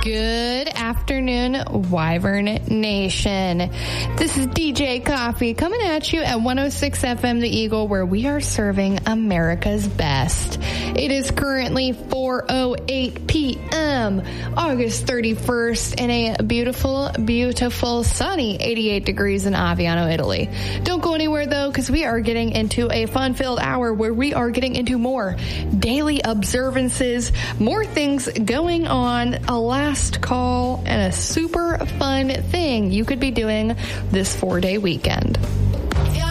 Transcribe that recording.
Good afternoon, Wyvern Nation. This is DJ Coffee coming at you at 106 FM The Eagle, where we are serving America's best. It is currently 4:08 p.m., August 31st, in a beautiful, beautiful, sunny 88 degrees in Aviano, Italy. Don't go anywhere, though, because we are getting into a fun-filled hour where we are getting into more daily observances, more things going on, a last call, and a super fun thing you could be doing this 4-day weekend.